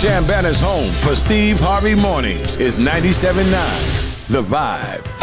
Chambana's home for Steve Harvey Mornings is 97.9 The Vibe.